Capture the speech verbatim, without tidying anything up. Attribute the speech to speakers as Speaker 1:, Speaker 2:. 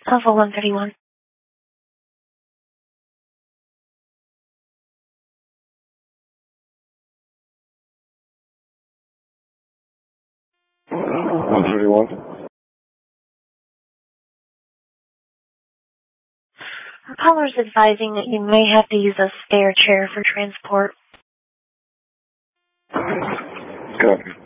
Speaker 1: Alpha one thirty-one.
Speaker 2: one thirty-one.
Speaker 1: Our caller's advising that you may have to use a spare chair for transport.
Speaker 2: Copy.